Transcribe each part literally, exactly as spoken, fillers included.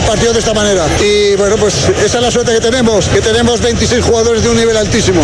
partidos de esta manera. Y bueno, pues esa es la suerte que tenemos, que tenemos veintiséis jugadores de un nivel altísimo.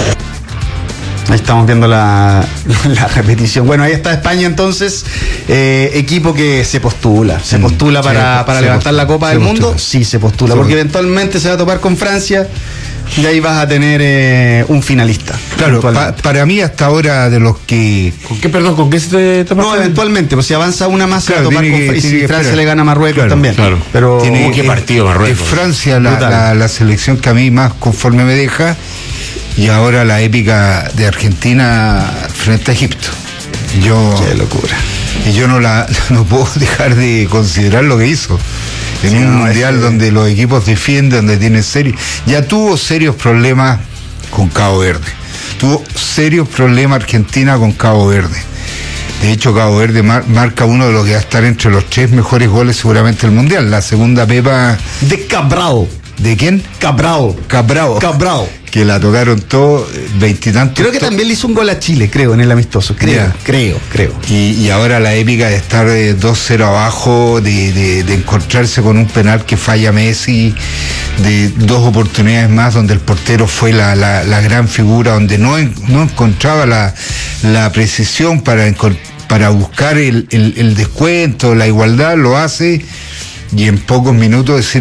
Ahí estamos viendo la, la repetición. Bueno, ahí está España entonces, eh, equipo que se postula, se postula sí, para, se, para se levantar postula, la Copa del Mundo. Postula. Sí, se postula, se porque postula. Eventualmente se va a topar con Francia y ahí vas a tener eh, un finalista. Claro, pa, para mí hasta ahora de los que... ¿Con qué, perdón, con qué se topa? No, eventualmente, pues si avanza una más claro, se va a topar con Francia. Y si Francia esperar. le gana a Marruecos claro, también. Claro. Pero tiene qué partido Marruecos. Es Francia la, la, la selección que a mí más conforme me deja. Y ahora la épica de Argentina frente a Egipto. Yo, Qué locura. Y yo no la no puedo dejar de considerar lo que hizo. En sí, un no, mundial es... donde los equipos defienden, donde tienen serios. Ya tuvo serios problemas con Cabo Verde. Tuvo serios problemas Argentina con Cabo Verde. De hecho, Cabo Verde mar, marca uno de los que va a estar entre los tres mejores goles seguramente del mundial. La segunda pepa. De Cabral. ¿De quién? Cabral. Cabral. Cabral. Que la tocaron todos, veintitantos. Creo que to- también le hizo un gol a Chile, creo, en el amistoso. Creo, yeah. creo, creo. Y, y ahora la épica de estar eh, dos cero abajo, de, de, de encontrarse con un penal que falla Messi, de dos oportunidades más donde el portero fue la, la, la gran figura, donde no, no encontraba la, la precisión para, para buscar el, el, el descuento, la igualdad, lo hace, y en pocos minutos, decir,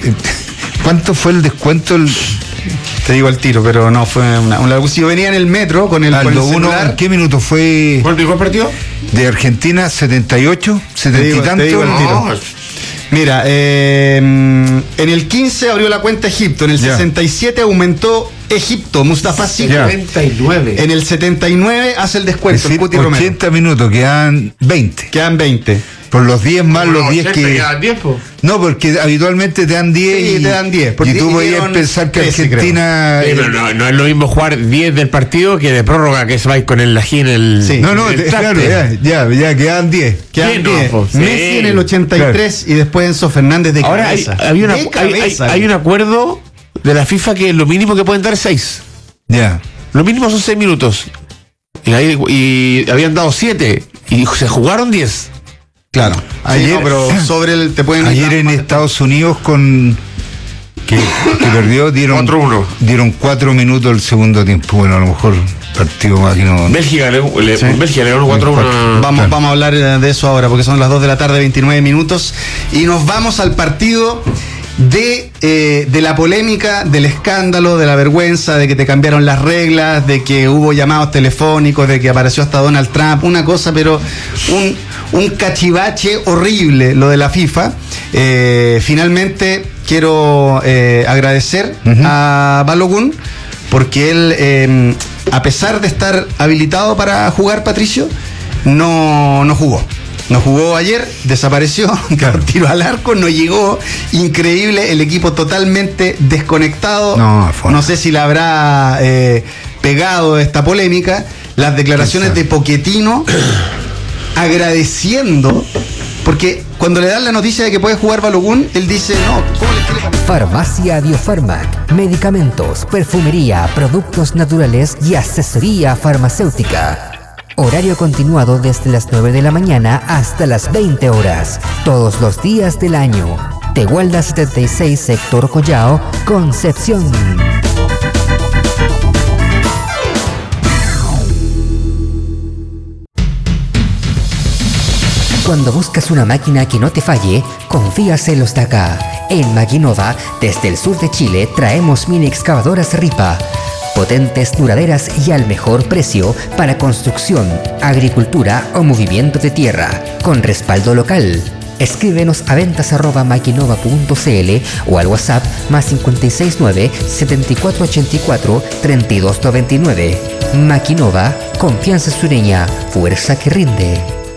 ¿cuánto fue el descuento? El, Te digo al tiro, pero no fue una, una si yo venía en el metro con el, con el celular. ¿En qué minuto fue? ¿Cuánto dijo el partido? De Argentina, setenta y ocho, setenta y tanto. Te digo al tiro. No. Mira, eh, en el quince abrió la cuenta Egipto, en el yeah. sesenta y siete aumentó Egipto, Mustafa Sico. Yeah. setenta y nueve. En el setenta y nueve hace el descuento, es decir, el Cuti ochenta Romero. Minutos, quedan veinte. Quedan veinte. Por los diez más no, los diez que... diez, no, porque habitualmente te dan diez. Sí, y, te dan diez. Y tú podías pensar que trece, Argentina... Sí, pero no, no es lo mismo jugar diez del partido que de prórroga, que se va con el ají en el... Sí. No, no, el te, claro, ya, ya, ya quedan diez. Quedan diez. No, pues, Messi sí. en el ochenta y tres claro. Y después Enzo Fernández de Ahora cabeza. Hay, había una, de cabeza hay, hay, hay un acuerdo de la FIFA que lo mínimo que pueden dar es seis. Ya. Yeah. Lo mínimo son seis minutos. Y, ahí, y habían dado siete. Y se jugaron diez. Claro, ayer, sí, no, pero sobre el te pueden ayer en Estados Unidos con que, que perdió dieron cuatro uno. Dieron cuatro minutos el segundo tiempo. Bueno, a lo mejor partido más que no. Bélgica le, le, ¿sí? Bélgica le ganó cuatro uno. Vamos, claro. vamos a hablar de eso ahora porque son las dos de la tarde, veintinueve minutos y nos vamos al partido de, eh, de la polémica, del escándalo, de la vergüenza, de que te cambiaron las reglas, de que hubo llamados telefónicos, de que apareció hasta Donald Trump, una cosa, pero un, un cachivache horrible lo de la FIFA. Eh, finalmente quiero eh, agradecer uh-huh. a Balogun porque él, eh, a pesar de estar habilitado para jugar, Patricio, no, no jugó. No jugó ayer, desapareció, claro. Tiro al arco, no llegó, increíble, el equipo totalmente desconectado. No, no sé si le habrá eh, pegado esta polémica. Las declaraciones de Pochettino agradeciendo, porque cuando le dan la noticia de que puede jugar Balogun, él dice, no, ¿cómo le quiere? Farmacia Biofarmac, medicamentos, perfumería, productos naturales y asesoría farmacéutica. Horario continuado desde las nueve de la mañana hasta las veinte horas, todos los días del año. Tehuelda setenta y seis, Sector Collao, Concepción. Cuando buscas una máquina que no te falle, confías en los de acá. En Maquinova, desde el sur de Chile, traemos mini excavadoras Ripa. Potentes, duraderas y al mejor precio para construcción, agricultura o movimiento de tierra, con respaldo local. Escríbenos a ventas arroba maquinova punto cl o al WhatsApp más cinco seis nueve, siete cuatro ocho cuatro, tres dos nueve nueve. Maquinova, confianza sureña, fuerza que rinde.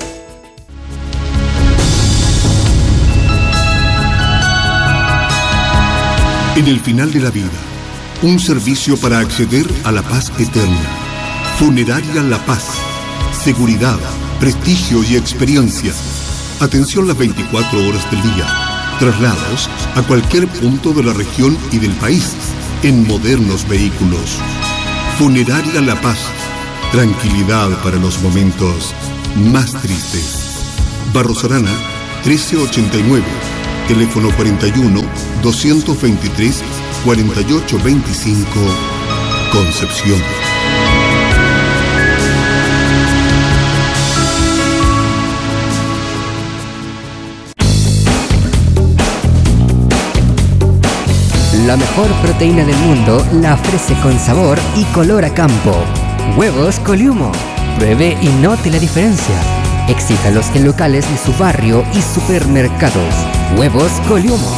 En el final de la vida, un servicio para acceder a la paz eterna. Funeraria La Paz. Seguridad, prestigio y experiencia. Atención las veinticuatro horas del día. Traslados a cualquier punto de la región y del país en modernos vehículos. Funeraria La Paz. Tranquilidad para los momentos más tristes. Barros Arana, trece ochenta y nueve. Teléfono cuarenta y uno, doscientos veintitrés, cuarenta y ocho veinticinco, Concepción. La mejor proteína del mundo la ofrece con sabor y color a campo. Huevos Coliumo. Pruebe y note la diferencia. Exíjalos en locales de su barrio y supermercados. Huevos Coliumo.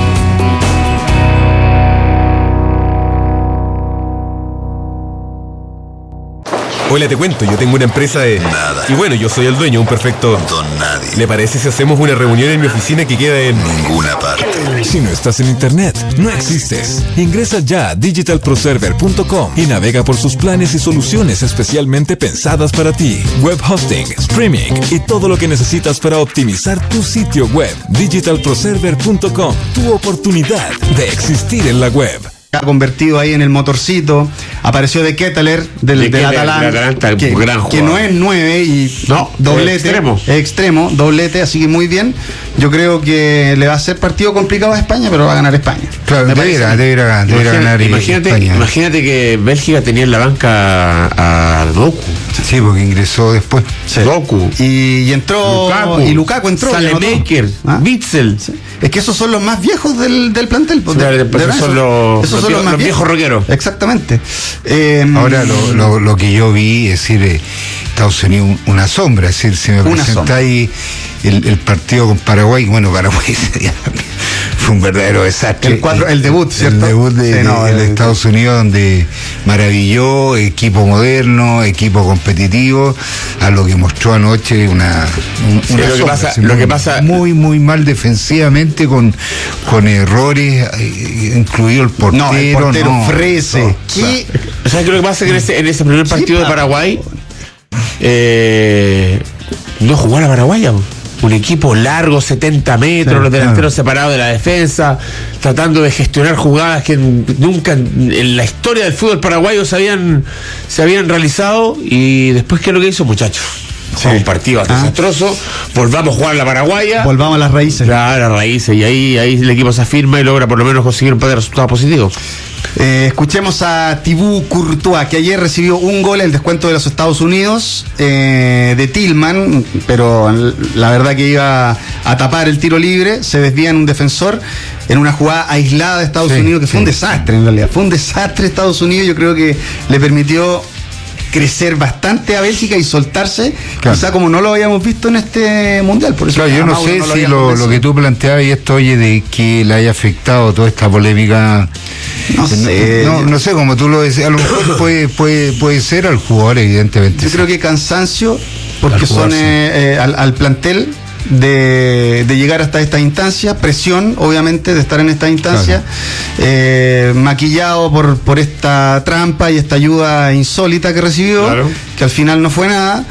Hola, te cuento, yo tengo una empresa de... Nada. Y bueno, yo soy el dueño, un perfecto... Don nadie. ¿Le parece si hacemos una reunión en mi oficina que queda en... Ninguna parte. Si no estás en internet, no existes. Ingresa ya a digital pro server punto com y navega por sus planes y soluciones especialmente pensadas para ti. Web hosting, streaming y todo lo que necesitas para optimizar tu sitio web. digital pro server punto com, tu oportunidad de existir en la web. Ha convertido ahí en el motorcito. Apareció de Ketteler del, De del Ketteler, Atalanta, del Atalanta, que, gran que jugador. no es nueve y No, doblete, es extremo. es extremo, doblete, así que muy bien. Yo creo que le va a ser partido complicado a España, pero va a ganar España. Claro, Me debería, parece. debería, debería Imagina- ganar imagínate, España. imagínate que Bélgica tenía en la banca a, a Doku. Sí, porque ingresó después. Sí. Doku. Y, y entró Lukaku. y Lukaku entró. y anotó. Salemaker, ¿Ah? Witzel. Sí. Es que esos son los más viejos del, del plantel. pues, de- Claro, de pues verdad, esos son los- esos los vie- los viejos rockeros. Exactamente. Eh, Ahora lo, lo, lo que yo vi, es decir, eh, Estados Unidos un- una sombra, es decir, si me Una presentáis el, el partido con Paraguay, bueno, Paraguay sería- fue un verdadero desastre. El cuatro- el debut, ¿cierto? El debut de, Sí, de- no, de el- Estados Unidos, donde maravilló, equipo moderno, equipo competitivo, a lo que mostró anoche una, un- Sí, una lo que sombra, pasa- así, lo muy, que pasa- muy, muy mal defensivamente, con, con errores, eh, incluido el portero. no, el portero no, Frese. no, ¿Qué? ¿Sabes qué es lo que pasa? Que en ese, en ese primer Sí, partido de pa- Paraguay eh, no jugó a la paraguaya. Un equipo largo, setenta metros, Sí, los delanteros claro. separados de la defensa, tratando de gestionar jugadas que nunca en, en la historia del fútbol paraguayo se habían, se habían realizado. Y después, ¿qué es lo que hizo, muchachos? Fue un partido Ah. desastroso. Volvamos a jugar a la paraguaya. Volvamos a las raíces. Claro, a raíces. Y ahí, ahí el equipo se afirma y logra por lo menos conseguir un par de resultados positivos. Eh, escuchemos a Thibaut Courtois, que ayer recibió un gol en el descuento de los Estados Unidos eh, de Tillman, pero la verdad que iba a tapar el tiro libre, se desvía en un defensor en una jugada aislada de Estados Sí, Unidos, que fue sí. un desastre en realidad, fue un desastre Estados Unidos. Yo creo que le permitió crecer bastante a Bélgica y soltarse, Claro. quizá como no lo habíamos visto en este mundial. Por eso Claro, yo no Mauro sé lo si había lo, lo convencido. que tú planteabas y esto, oye, de que le haya afectado toda esta polémica. No sé. No, no sé, como tú lo decías, a lo mejor puede, puede, puede ser al jugador, evidentemente. Yo creo que cansancio, porque Al jugar, son sí. eh, eh, al, al plantel de, de llegar hasta esta instancia, presión, obviamente, de estar en esta instancia, eh, maquillado por, por esta trampa y esta ayuda insólita que recibió, Claro. que al final no fue nada.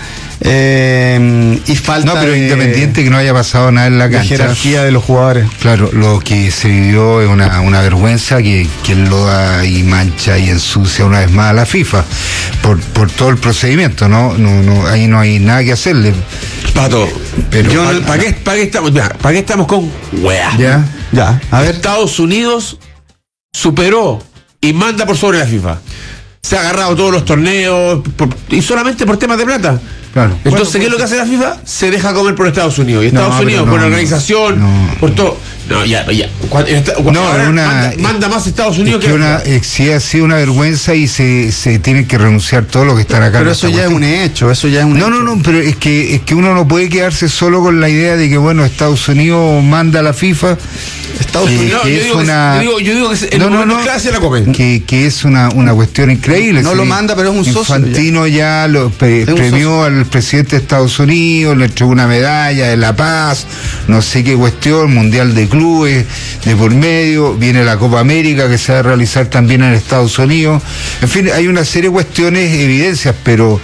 Eh, y falta No, pero de- independiente que no haya pasado nada en la de cancha. jerarquía de los jugadores. Claro, lo que se vivió es una, una vergüenza que, que lo da y mancha y ensucia una vez más a la FIFA por, por todo el procedimiento, ¿no? No, no, ahí no hay nada que hacerle. Pato, Pero- yo no- ¿para qué, para qué estamos, mira, ¿para qué estamos con weá? ¿Ya? Ya, a ver. Estados Unidos superó y manda por sobre la FIFA. Se ha agarrado todos los torneos por- y solamente por temas de plata. Claro. Entonces, ¿qué es lo que hace la FIFA? Se deja comer por Estados Unidos. Y Estados No, Unidos, pero por no, la organización, no. por todo. No, ya, ya. Cuando- esta- cuando No, ahora una- manda, manda más Estados Unidos Es que una, eh, sí ha sido una vergüenza y se, se tienen que renunciar todos los que están acá. Pero en eso esta ya es cuestión. un hecho, eso ya es un No, hecho. no, no, pero es que es que uno no puede quedarse solo con la idea de que, bueno, Estados Unidos manda a la FIFA. Estados que- Unidos- No, que yo es digo que- una- yo digo- yo digo que en No, el no, momento no. clave se la come. Que, que es una, una cuestión increíble. No Sí, lo manda, pero es un socio Infantino ya, lo pre- Es un premió al presidente de Estados Unidos, le entregó una medalla de la paz, no sé qué cuestión, mundial de clubes, de por medio, viene la Copa América que se va a realizar también en Estados Unidos. En fin, hay una serie de cuestiones, evidencias, pero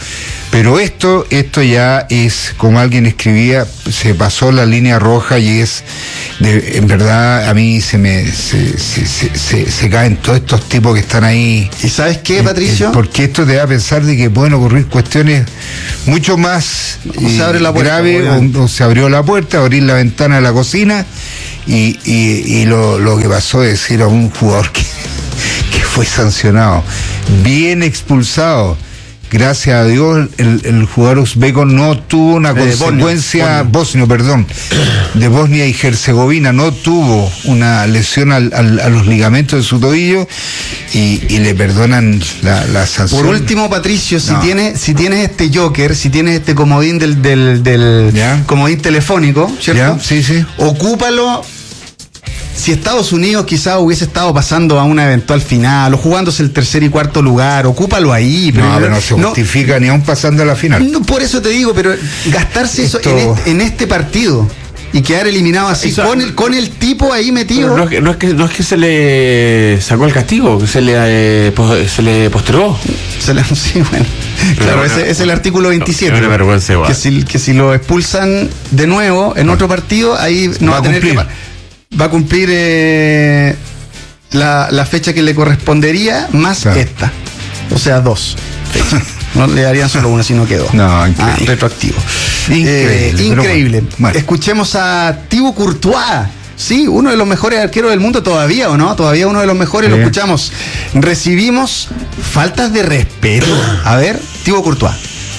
Pero esto, esto ya es, como alguien escribía, se pasó la línea roja y es, de, en verdad, a mí se me se, se, se, se, se caen todos estos tipos que están ahí. ¿Y sabes qué, Patricio? Eh, eh, porque esto te da a pensar de que pueden ocurrir cuestiones mucho más o se abre la puerta, graves, o, o se abrió la puerta, abrir la ventana de la cocina, y, y, y lo, lo que pasó es decir a un jugador que, que fue sancionado, bien expulsado. Gracias a Dios, el, el jugador uzbeco no tuvo una eh, consecuencia, Bosnio, Bosnio, perdón, de Bosnia y Herzegovina, no tuvo una lesión al, al, a los ligamentos de su tobillo y, y le perdonan la, la sanción. Por último, Patricio, si No. tienes si tienes este joker, si tienes este comodín del, del, del ¿Ya? comodín telefónico, ¿cierto? ¿Ya? Sí, sí. Ocúpalo. Si Estados Unidos quizás hubiese estado pasando a una eventual final o jugándose el tercer y cuarto lugar, ocúpalo ahí. No, pero no se no- justifica ni aún pasando a la final. no, por eso te digo, pero gastarse Esto- eso en este, en este partido y quedar eliminado así Eso- con el con el tipo ahí Pero metido. no, es que, no, es que, no es que se le sacó el castigo, que se le, eh, pos- se le postergó. Se la- sí, bueno. Claro, bueno, ese es el artículo veintisiete. es una vergüenza igual. que si, que si lo expulsan de nuevo en otro partido, ahí no va, Va a a tener que cumplir. pa- va a cumplir eh, la, la fecha que le correspondería más Claro. esta. O sea, dos fechas. No le darían solo una, sino que dos. No, increíble. Ah, retroactivo. Increíble, Eh, pero increíble. bueno. Bueno. Escuchemos a Thibaut Courtois. Sí, uno de los mejores arqueros del mundo todavía, ¿o no? Todavía uno de los mejores, Sí. lo escuchamos. Recibimos faltas de respeto. A ver, Thibaut Courtois.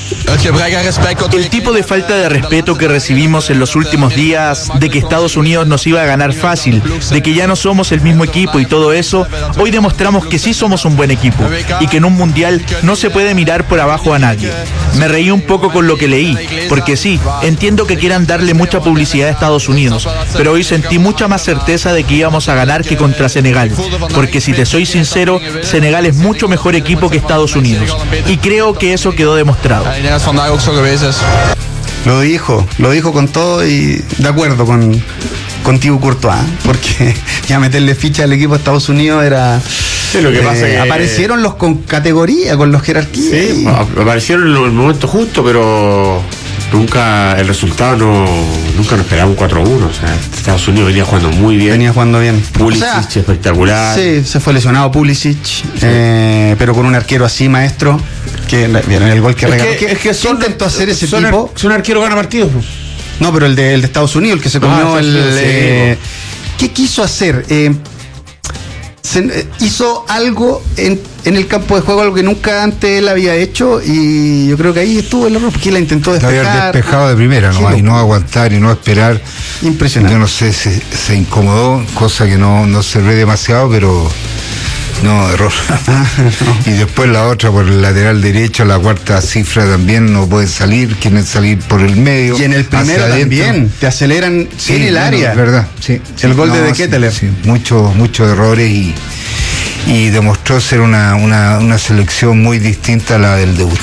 El tipo de falta de respeto que recibimos en los últimos días, de que Estados Unidos nos iba a ganar fácil, de que ya no somos el mismo equipo y todo eso, hoy demostramos que sí somos un buen equipo y que en un mundial no se puede mirar por abajo a nadie. Me reí un poco con lo que leí, porque sí, entiendo que quieran darle mucha publicidad a Estados Unidos, pero hoy sentí mucha más certeza de que íbamos a ganar que contra Senegal, porque si te soy sincero, Senegal es mucho mejor equipo que Estados Unidos y creo que eso quedó demostrado. Lo dijo, lo dijo con todo y de acuerdo con, con Thibaut Courtois, porque ya meterle ficha al equipo de Estados Unidos era... Sí, lo que pasa es que- aparecieron los con categoría, con los jerarquías. Sí, y- ap- aparecieron en el momento justo, pero nunca el resultado no nunca nos esperaba un cuatro a uno. O sea, Estados Unidos venía jugando muy bien. venía jugando bien. Pulisic O sea, espectacular. Sí, se fue lesionado Pulisic, eh, pero con un arquero así, maestro, que vieron el gol que Es regaló. que, ¿Qué- es que qué son, intentó hacer ese son, tipo? Son arquero gana partidos. pues. No, pero el de, el de Estados Unidos, el que se Ah, comió sí, el... sí, eh, ¿Qué quiso hacer? Eh, se- eh, hizo algo en, en el campo de juego, algo que nunca antes él había hecho, y yo creo que ahí estuvo el error, porque la intentó De haber despejar. despejado de primera, Qué ¿no? Y no locura. aguantar y no esperar. Impresionante. Yo no sé, se, se incomodó, cosa que no, no se ve demasiado, pero no, error. Y después la otra por el lateral derecho, la cuarta cifra también no puede salir, quieren salir por el medio. Y en el primero hacia adentro. también, te aceleran Sí, en el bueno, área. es verdad, sí. El sí, gol de no, De sí, Ketteler. sí, muchos, muchos errores y, y demostró ser una, una, una selección muy distinta a la del debut.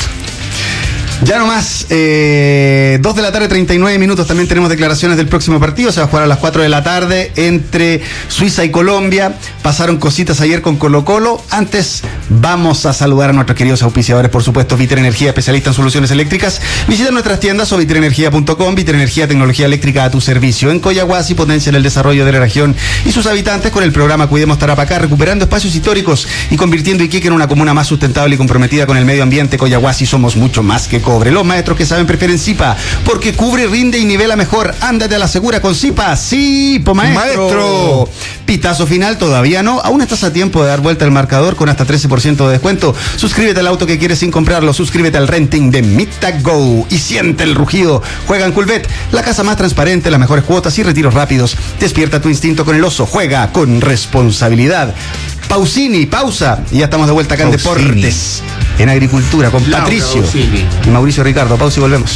Ya nomás, eh, dos de la tarde, treinta y nueve minutos. También tenemos declaraciones del próximo partido. Se va a jugar a las cuatro de la tarde entre Suiza y Colombia. Pasaron cositas ayer con Colo Colo. Antes vamos a saludar a nuestros queridos auspiciadores, por supuesto, Viter Energía, especialista en soluciones eléctricas. Visita nuestras tiendas o viter energía punto com. Viter Energía, tecnología eléctrica a tu servicio. En Coyahuasi potencian el desarrollo de la región y sus habitantes con el programa Cuidemos Tarapacá, recuperando espacios históricos y convirtiendo Iquique en una comuna más sustentable y comprometida con el medio ambiente. Coyahuasi, somos mucho más que cobre. Los maestros que saben prefieren Zipa, porque cubre, rinde y nivela mejor. Ándate a la segura con Zipa. Sí, po maestro. Maestro. Pitazo final, todavía no. Aún estás a tiempo de dar vuelta al marcador con hasta trece por ciento de descuento. Suscríbete al auto que quieres sin comprarlo. Suscríbete al renting de MitaGo y siente el rugido. Juega en Culvet, la casa más transparente, las mejores cuotas y retiros rápidos. Despierta tu instinto con el oso. Juega con responsabilidad. Pausini, pausa. Y ya estamos de vuelta acá en Pausini. Deportes, en Agricultura, con Laura Patricio Pausini. y Mauricio Ricardo. Pausa y volvemos.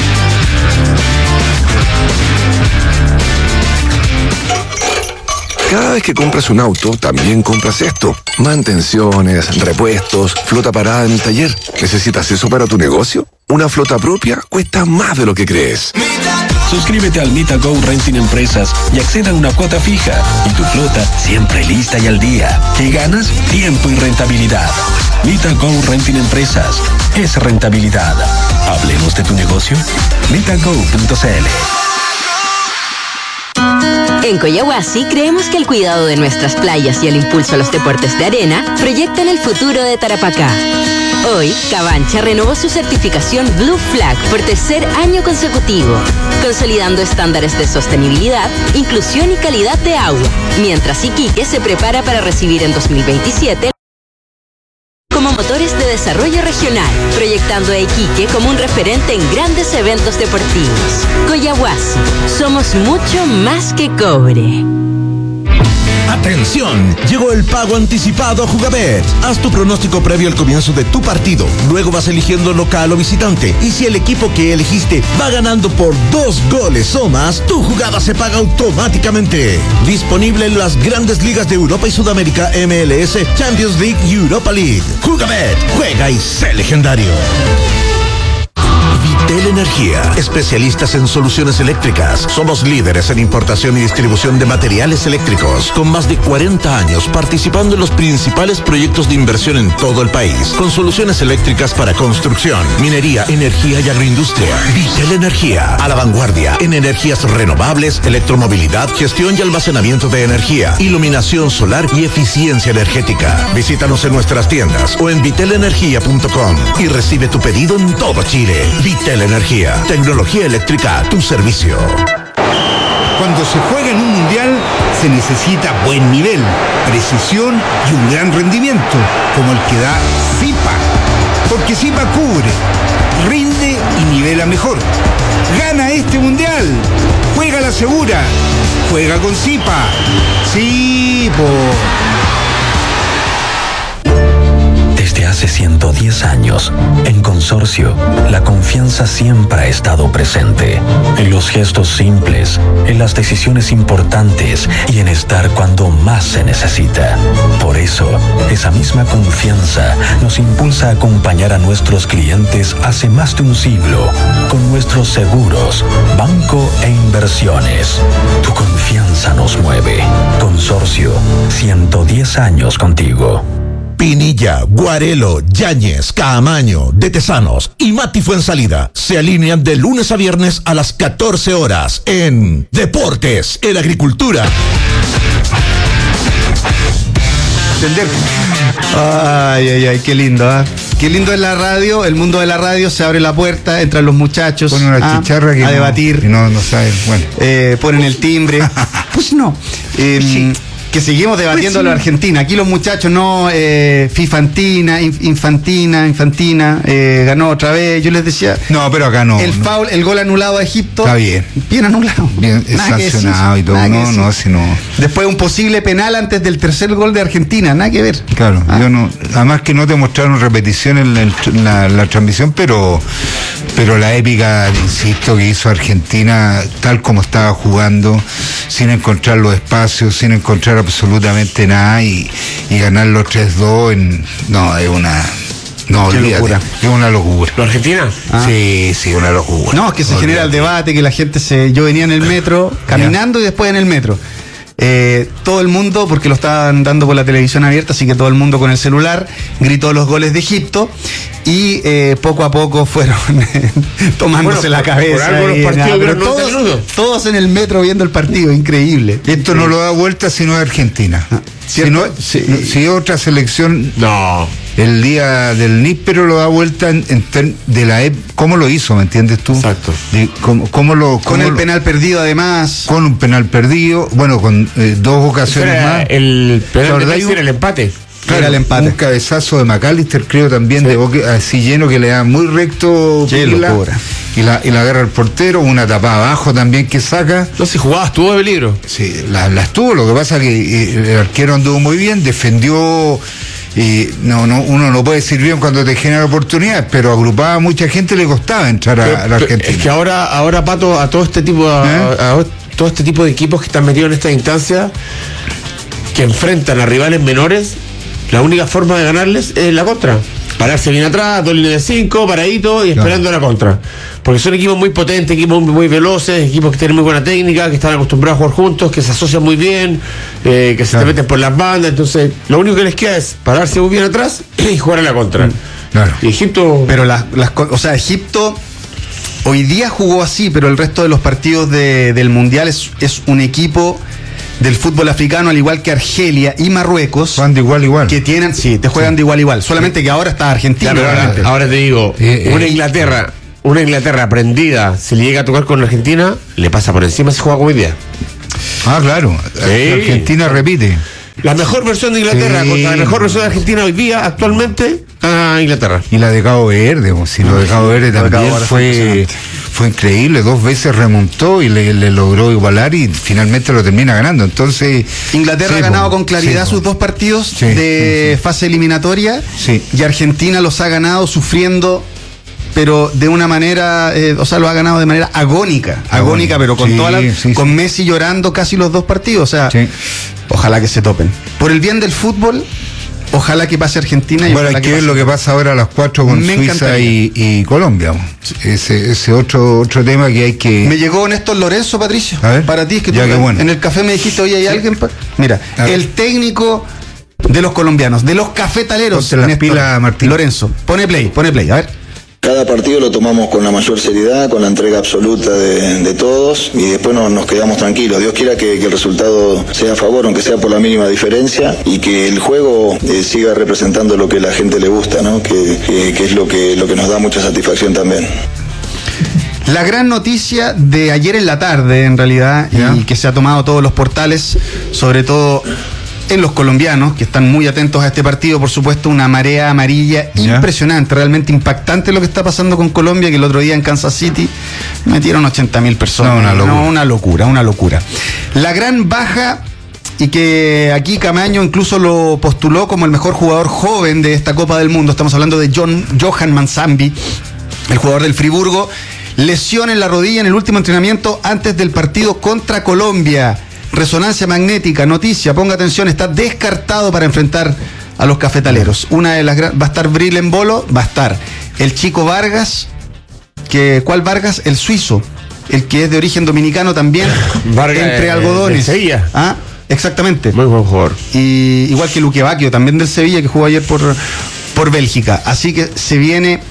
Cada vez que compras un auto, también compras esto. Mantenciones, repuestos, flota parada en el taller. ¿Necesitas eso para tu negocio? Una flota propia cuesta más de lo que crees. Suscríbete al MitaGo Renting Empresas y acceda a una cuota fija. Y tu flota siempre lista y al día. ¿Qué ganas? Tiempo y rentabilidad. MitaGo Renting Empresas. Es rentabilidad. Hablemos de tu negocio. mitago punto c l. En Coyahuasi creemos que el cuidado de nuestras playas y el impulso a los deportes de arena proyectan el futuro de Tarapacá. Hoy, Cabancha renovó su certificación Blue Flag por tercer año consecutivo, consolidando estándares de sostenibilidad, inclusión y calidad de agua, mientras Iquique se prepara para recibir en dos mil veintisiete como motores de desarrollo regional, proyectando a Iquique como un referente en grandes eventos deportivos. Coyahuasi, somos mucho más que cobre. ¡Atención! Llegó el pago anticipado a Jugabet. Haz tu pronóstico previo al comienzo de tu partido. Luego vas eligiendo local o visitante. Y si el equipo que elegiste va ganando por dos goles o más, tu jugada se paga automáticamente. Disponible en las grandes ligas de Europa y Sudamérica, M L S, Champions League y Europa League. Jugabet, juega y sé legendario. Vitel Energía, especialistas en soluciones eléctricas. Somos líderes en importación y distribución de materiales eléctricos, con más de cuarenta años participando en los principales proyectos de inversión en todo el país, con soluciones eléctricas para construcción, minería, energía y agroindustria. Vitel Energía, a la vanguardia en energías renovables, electromovilidad, gestión y almacenamiento de energía, iluminación solar y eficiencia energética. Visítanos en nuestras tiendas o en vitel energía punto com y recibe tu pedido en todo Chile. Vitel Energía, tecnología eléctrica a tu servicio. Cuando se juega en un mundial, se necesita buen nivel, precisión y un gran rendimiento, como el que da Zipa. Porque Zipa cubre, rinde y nivela mejor. Gana este mundial. Juega la segura. Juega con Zipa. Zipo. Desde hace ciento diez años, en Consorcio, la confianza siempre ha estado presente. En los gestos simples, en las decisiones importantes y en estar cuando más se necesita. Por eso, esa misma confianza nos impulsa a acompañar a nuestros clientes hace más de un siglo con nuestros seguros, banco e inversiones. Tu confianza nos mueve. Consorcio, ciento diez años contigo. Pinilla, Guarelo, Yáñez, Caamaño, De Tesanos y Mati Fuensalida se alinean de lunes a viernes a las catorce horas en Deportes en Agricultura. Entender. Ay, ay, ay, qué lindo, ¿eh? Qué lindo es la radio, el mundo de la radio, se abre la puerta, entran los muchachos ponen una ah, chicharra que a no, debatir. Que no, no saben, bueno. Eh, ponen el timbre. Pues no. Eh, sí. Que seguimos debatiendo pues sí. Lo Argentina. Aquí los muchachos, no, eh, Fifantina, Infantina, Infantina, eh, ganó otra vez. Yo les decía. No, pero acá no. El no. foul, el gol anulado a Egipto. Está bien. Bien anulado. Bien sancionado y todo. No, no, si no. Después un posible penal antes del tercer gol de Argentina. Nada que ver. Claro, ah. yo no. Además que no te mostraron repetición en la, en la, la transmisión, pero. Pero la épica, insisto, que hizo Argentina, tal como estaba jugando, sin encontrar los espacios, sin encontrar absolutamente nada y, y ganar los tres dos, en, no, es una... No, olvídate, es una locura. ¿La Argentina? Ah. Sí, sí, una locura. No, es que se olvídate. genera el debate, que la gente se... Yo venía en el metro, caminando y después en el metro. Eh, todo el mundo, porque lo estaban dando por la televisión abierta, así que todo el mundo con el celular gritó los goles de Egipto y eh, poco a poco fueron tomándose bueno, la cabeza. Por algo los partidos, pero todos, todos en el metro viendo el partido, increíble. Esto no lo da vuelta si no es Argentina. Si, no, si, si otra selección, no. El día del níspero lo da vuelta en, en de la E P. ¿Cómo lo hizo? ¿Me entiendes tú? Exacto. De, cómo, cómo lo, cómo con el lo, penal perdido además. Con un penal perdido, bueno, con eh, dos ocasiones era más. El penal de Messi era el empate. Claro, el empate. Un cabezazo de McAllister, creo también, sí. De boque, así lleno, que le da muy recto. Qué locura. Y la, y la agarra el portero, una tapada abajo también que saca. No, si jugaba, estuvo de peligro. Sí, la, la estuvo, lo que pasa es que eh, el arquero anduvo muy bien, defendió. Y no, no, uno no puede decir bien cuando te genera oportunidades, pero agrupaba a mucha gente, le costaba entrar a, pero, a la Argentina. Es que ahora, ahora Pato, a todo este tipo, a, ¿Eh? a, a todo este tipo de equipos que están metidos en esta instancia, que enfrentan a rivales menores, la única forma de ganarles es la contra. pararse bien atrás, dos líneas de cinco, paradito y esperando claro. la contra. Porque son equipos muy potentes, equipos muy, muy veloces, equipos que tienen muy buena técnica, que están acostumbrados a jugar juntos, que se asocian muy bien, eh, que se claro. te meten por las bandas. Entonces, lo único que les queda es pararse muy bien atrás y jugar a la contra. Claro. Y Egipto. Pero las, las, o sea, Egipto hoy día jugó así, pero el resto de los partidos de, del Mundial es, es un equipo del fútbol africano, al igual que Argelia y Marruecos. Juegan de igual a igual. Que tienen, sí, te juegan sí. de igual a igual. Solamente sí. que ahora está Argentina. Claro, ahora, ahora te digo, eh, una Inglaterra, una Inglaterra aprendida, si le llega a tocar con Argentina, le pasa por encima si juega como hoy día. Ah, claro. Sí. Argentina repite. La mejor versión de Inglaterra sí. contra la mejor versión de Argentina hoy día, actualmente, a Inglaterra. Y la de Cabo Verde, o si lo de Cabo Verde también Cabo fue, fue increíble. Dos veces remontó y le, le logró igualar y finalmente lo termina ganando. Entonces Inglaterra sí, ha ganado con claridad sí, sus dos partidos sí, de sí, fase eliminatoria sí. y Argentina los ha ganado sufriendo, pero de una manera, eh, o sea, lo ha ganado de manera agónica, agónica, pero con sí, toda la, sí, con sí. Messi llorando casi los dos partidos, o sea, sí. ojalá que se topen. Por el bien del fútbol, ojalá que pase Argentina y bueno, hay que, que ver lo que pasa ahora a las cuatro con Me Suiza y, y Colombia. Ese, ese otro otro tema que hay que. Me llegó Néstor Lorenzo, Patricio. A ver, para ti es que tú que bueno. en el café me dijiste, oye, ¿hay sí. alguien? Pa-? Mira, el técnico de los colombianos, de los cafetaleros, la pila, Martín. Lorenzo, pone play, pone play, a ver. Cada partido lo tomamos con la mayor seriedad, con la entrega absoluta de, de todos y después nos, nos quedamos tranquilos. Dios quiera que, que el resultado sea a favor, aunque sea por la mínima diferencia, y que el juego eh, siga representando lo que a la gente le gusta, ¿no? que, que, que es lo que, lo que nos da mucha satisfacción también. La gran noticia de ayer en la tarde, en realidad, ¿ya? Y que se ha tomado todos los portales, sobre todo en los colombianos, que están muy atentos a este partido, por supuesto, una marea amarilla ¿ya? Impresionante, realmente impactante lo que está pasando con Colombia, que el otro día en Kansas City metieron ochenta mil personas. No, una locura. No, una locura, una locura. La gran baja, y que aquí Camaño incluso lo postuló como el mejor jugador joven de esta Copa del Mundo, estamos hablando de John, Johan Manzambi, el jugador del Friburgo, lesión en la rodilla en el último entrenamiento antes del partido contra Colombia. Resonancia magnética, noticia, ponga atención, está descartado para enfrentar a los cafetaleros. Una de las va a estar Bril en Bolo, va a estar el chico Vargas, que ¿cuál Vargas? El suizo, el que es de origen dominicano también, Vargas, entre algodones. De Sevilla. ¿Ah? Exactamente. Muy buen jugador. Y igual que Luque Bacchio, también del Sevilla, que jugó ayer por, por Bélgica. Así que se viene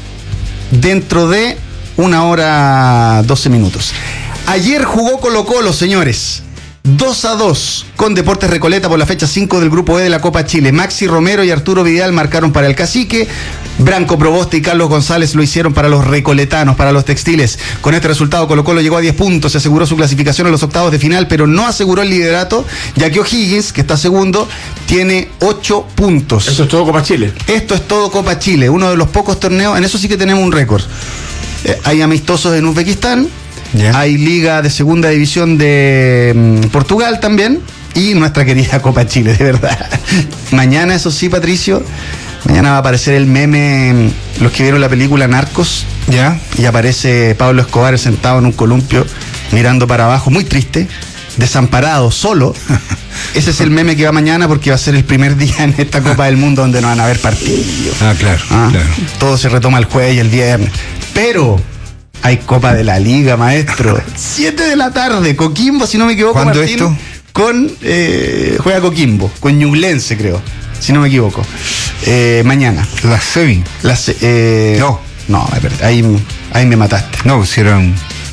dentro de una hora doce minutos. Ayer jugó Colo-Colo, señores. dos a dos con Deportes Recoleta por la fecha cinco del Grupo E de la Copa Chile. Maxi Romero y Arturo Vidal marcaron para el Cacique. Branco Proboste y Carlos González lo hicieron para los recoletanos, para los textiles. Con este resultado Colo-Colo llegó a diez puntos, se aseguró su clasificación a los octavos de final, pero no aseguró el liderato, ya que O'Higgins, que está segundo, tiene ocho puntos. Eso es todo Copa Chile. Esto es todo Copa Chile, uno de los pocos torneos, en eso sí que tenemos un récord. Eh, hay amistosos en Uzbekistán. Yeah. Hay liga de segunda división de um, Portugal también y nuestra querida Copa Chile, de verdad. Mañana, eso sí, Patricio, mañana va a aparecer el meme, los que vieron la película Narcos, ya, yeah. Y aparece Pablo Escobar sentado en un columpio mirando para abajo, muy triste, desamparado, solo. Ese es el meme que va mañana porque va a ser el primer día en esta Copa del Mundo donde no van a haber partidos. Ah, claro, ¿Ah? claro. Todo se retoma el jueves y el viernes. Pero hay Copa de la Liga, maestro. Siete de la tarde, Coquimbo, si no me equivoco. ¿Cuándo Martín, esto? Con, eh, juega Coquimbo, con Ñublense, creo, si no me equivoco. Eh, mañana. La semi. La se, eh, no. No, ahí, ahí me mataste. No, pusieron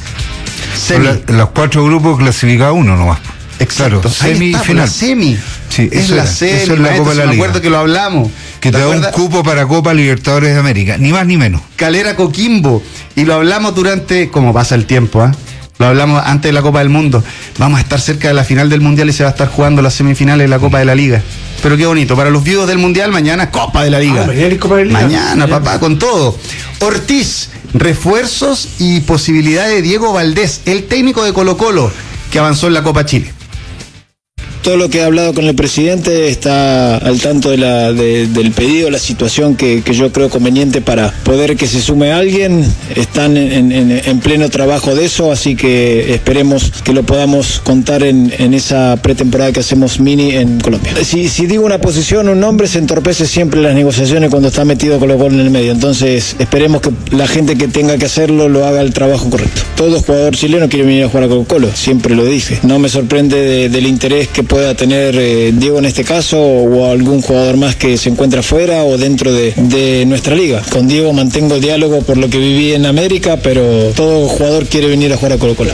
la, los cuatro grupos clasificados uno nomás. Exacto. Claro, semi está, final. La semi. Sí, es la era, semi. Eso es la maestro, Copa de la me Liga. acuerdo que lo hablamos. Que te da un cupo para Copa Libertadores de América, ni más ni menos. Calera Coquimbo. Y lo hablamos durante, como pasa el tiempo, ¿ah? ¿eh? Lo hablamos antes de la Copa del Mundo. Vamos a estar cerca de la final del Mundial y se va a estar jugando las semifinales de la Copa de la Liga. Pero qué bonito. Para los viudos del Mundial, mañana Copa de la Liga. Ah, mañana, Copa de la Liga. Mañana, mañana, papá, con todo. Ortiz, refuerzos y posibilidad de Diego Valdés, el técnico de Colo-Colo, que avanzó en la Copa Chile. todo lo que he hablado con el presidente está al tanto de la, de, del pedido, la situación que, que yo creo conveniente para poder que se sume alguien. Están en, en, en pleno trabajo de eso, así que esperemos que lo podamos contar en, en esa pretemporada que hacemos mini en Colombia. Si, si digo una posición, un nombre, se entorpece siempre las negociaciones cuando está metido Colo-Colo en el medio. Entonces esperemos que la gente que tenga que hacerlo lo haga el trabajo correcto. Todo jugador chileno quiere venir a jugar a Colo-Colo, siempre lo dije. No me sorprende de, del interés que pueda tener eh, Diego en este caso o algún jugador más que se encuentra fuera o dentro de, de nuestra liga. Con Diego mantengo diálogo por lo que viví en América, pero todo jugador quiere venir a jugar a Colo-Colo.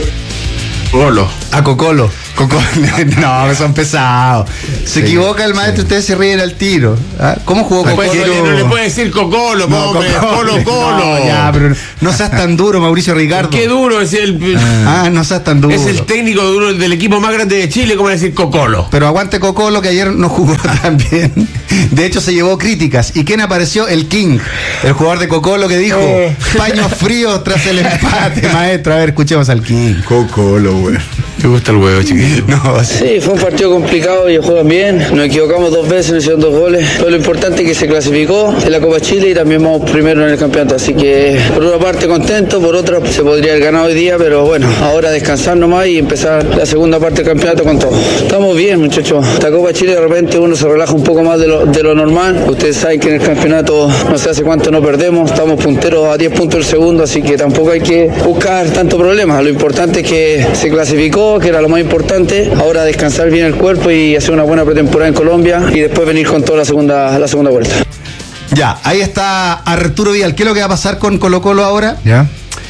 Colo. A Cocolo. Cocolo. No, que son pesados. Se sí, equivoca el maestro, sí. Ustedes se ríen al tiro. ¿Ah? ¿Cómo jugó Cocolo? No, no le puede decir Cocolo, no, hombre, Colo, Colo. No, ya, pero no seas tan duro, Mauricio Ricardo. Qué duro es el. Ah, no seas tan duro. Es el técnico duro del equipo más grande de Chile, ¿cómo decir Cocolo? Pero aguante Cocolo, que ayer no jugó tan bien. De hecho, se llevó críticas. ¿Y quién apareció? El King, el jugador de Cocolo que dijo: paños fríos tras el empate, maestro. A ver, escuchemos al King. Cocolo, güey. ¿Te gusta el huevo, chiquillo? No, sí. sí, fue un partido complicado, ellos juegan bien, nos equivocamos dos veces, nos hicieron dos goles, pero lo importante es que se clasificó en la Copa Chile y también vamos primero en el campeonato, así que por una parte contento, por otra se podría haber ganado hoy día, pero bueno, ahora descansar nomás y empezar la segunda parte del campeonato con todo. Estamos bien, muchachos, esta Copa Chile de repente uno se relaja un poco más de lo, de lo normal, ustedes saben que en el campeonato no sé hace cuánto no perdemos, estamos punteros a diez puntos el segundo, así que tampoco hay que buscar tanto problema, lo importante es que se clasificó, que era lo más importante, ahora descansar bien el cuerpo y hacer una buena pretemporada en Colombia y después venir con toda la segunda, la segunda vuelta. Ya, ahí está Arturo Vidal. ¿Qué es lo que va a pasar con Colo-Colo ahora? Ya.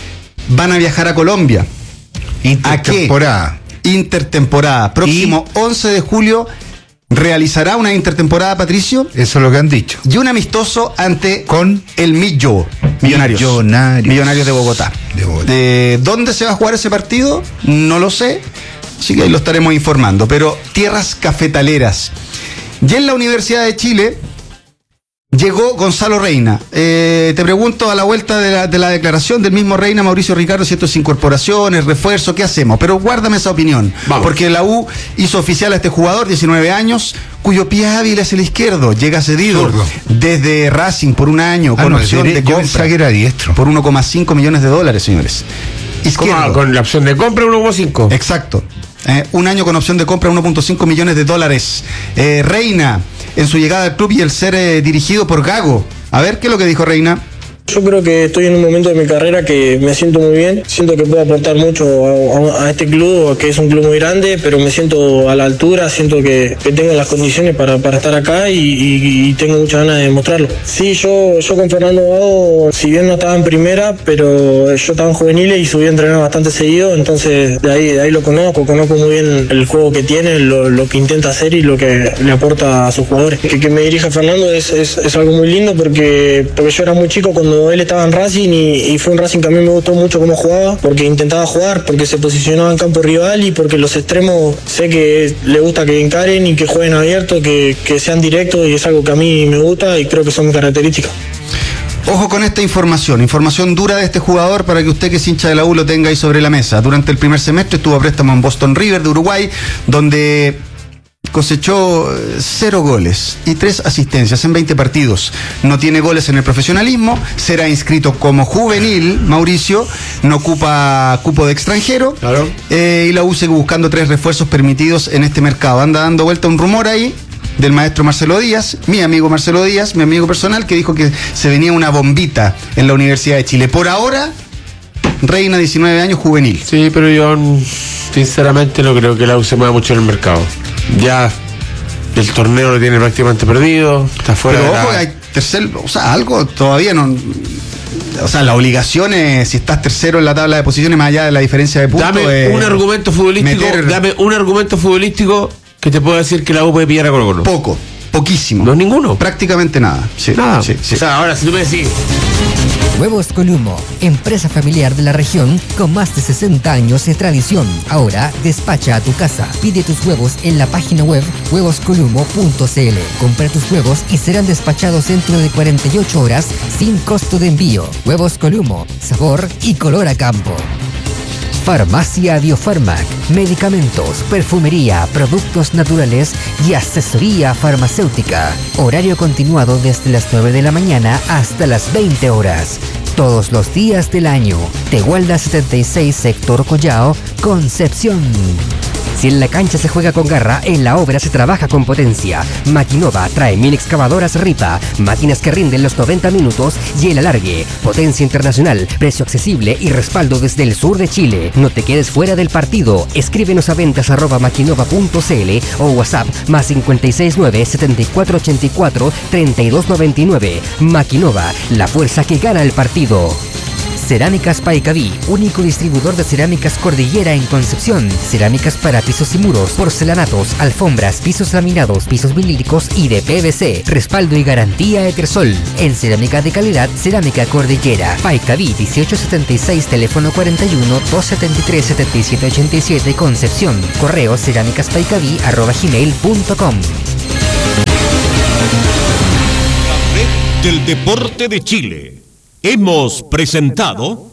Van a viajar a Colombia. Intertemporada. ¿A qué? Intertemporada. Próximo ¿Y? once de julio realizará una intertemporada, Patricio. Eso es lo que han dicho. Y un amistoso ante con el Millo. Millonarios. Millonarios. Millonarios de Bogotá. De Bogotá. ¿De dónde se va a jugar ese partido? No lo sé. Así que ahí lo estaremos informando. Pero tierras cafetaleras. Y en la Universidad de Chile llegó Gonzalo Reina. Eh, te pregunto a la vuelta de la, de la declaración del mismo Reina, Mauricio Ricardo, si esto es incorporaciones, refuerzo, ¿qué hacemos? Pero guárdame esa opinión. Vamos. Porque la U hizo oficial a este jugador, diecinueve años, cuyo pie hábil es el izquierdo. Llega cedido Zurdo. Desde Racing por un año, ah, con no, opción de, de compra. Que era diestro. Por uno coma cinco millones de dólares, señores. Izquierdo. Con la opción de compra uno coma cinco. Exacto. Eh, un año con opción de compra uno punto cinco millones de dólares. Eh, Reina, en su llegada al club y el ser eh, dirigido por Gago. A ver, ¿qué es lo que dijo Reina? Yo creo que estoy en un momento de mi carrera que me siento muy bien, siento que puedo aportar mucho a, a este club, que es un club muy grande, pero me siento a la altura, siento que, que tengo las condiciones para, para estar acá y, y, y tengo muchas ganas de demostrarlo. Sí, yo, yo con Fernando Gago, si bien no estaba en primera, pero yo estaba en juveniles y subí a entrenar bastante seguido, entonces de ahí, de ahí lo conozco, conozco muy bien el juego que tiene, lo, lo que intenta hacer y lo que le aporta a sus jugadores. Que, que me dirija Fernando es, es, es algo muy lindo porque, porque yo era muy chico cuando él estaba en Racing y, y fue un Racing que a mí me gustó mucho cómo jugaba, porque intentaba jugar, porque se posicionaba en campo rival y porque los extremos sé que le gusta que encaren y que jueguen abierto, que, que sean directos y es algo que a mí me gusta y creo que son mis características. Ojo con esta información, información dura de este jugador para que usted que es hincha de la U lo tenga ahí sobre la mesa. Durante el primer semestre estuvo a préstamo en Boston River de Uruguay, donde cosechó cero goles y tres asistencias en veinte partidos. No tiene goles en el profesionalismo, será inscrito como juvenil, Mauricio, no ocupa cupo de extranjero. Claro. Eh, y la U sigue buscando tres refuerzos permitidos en este mercado. Anda dando vuelta un rumor ahí del maestro Marcelo Díaz, mi amigo Marcelo Díaz, mi amigo personal, que dijo que se venía una bombita en la Universidad de Chile. Por ahora, Reina, diecinueve años, juvenil. Sí, pero yo sinceramente no creo que la U se mueva mucho en el mercado. Ya el torneo lo tiene prácticamente perdido, está fuera. Pero de ojo, la... hay tercer, o sea, algo todavía no. O sea, la obligación es, si estás tercero en la tabla de posiciones, más allá de la diferencia de puntos. Dame un argumento futbolístico, meter... dame un argumento futbolístico que te pueda decir que la U puede pillar a Colo-Colo. Poco, poquísimo. No es ninguno. Prácticamente nada. Sí, nada. Sí, sí. O sea, ahora si tú me decís. Huevos Columo, empresa familiar de la región con más de sesenta años de tradición. Ahora despacha a tu casa. Pide tus huevos en la página web huevos columo punto c l. Compra tus huevos y serán despachados dentro de cuarenta y ocho horas sin costo de envío. Huevos Columo, sabor y color a campo. Farmacia Biofarmac, medicamentos, perfumería, productos naturales y asesoría farmacéutica. Horario continuado desde las nueve de la mañana hasta las veinte horas. Todos los días del año. Tehualda setenta y seis, Sector Collao, Concepción. Si en la cancha se juega con garra, en la obra se trabaja con potencia. Maquinova trae mil excavadoras Ripa, máquinas que rinden los noventa minutos y el alargue. Potencia internacional, precio accesible y respaldo desde el sur de Chile. No te quedes fuera del partido. Escríbenos a ventas arroba maquinova punto cl o WhatsApp más cinco seis nueve, setenta y cuatro ochenta y cuatro, treinta y dos noventa y nueve. Maquinova, la fuerza que gana el partido. Cerámicas Paicaví, único distribuidor de cerámicas Cordillera en Concepción. Cerámicas para pisos y muros, porcelanatos, alfombras, pisos laminados, pisos vinílicos y de P V C. Respaldo y garantía Etersol. En cerámica de calidad, Cerámica Cordillera. Paicaví dieciocho setenta y seis, teléfono cuarenta y uno, doscientos setenta y tres, setenta y siete ochenta y siete, Concepción. Correo cerámicaspaicaví arroba gmail punto com. La red del deporte de Chile. Hemos presentado